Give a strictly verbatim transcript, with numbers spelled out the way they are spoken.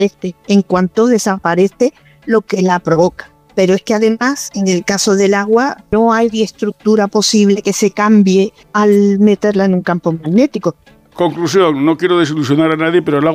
desaparece en cuanto desaparece lo que la provoca. Pero es que además, en el caso del agua, no hay estructura posible que se cambie al meterla en un campo magnético. Conclusión, no quiero desilusionar a nadie, pero el agua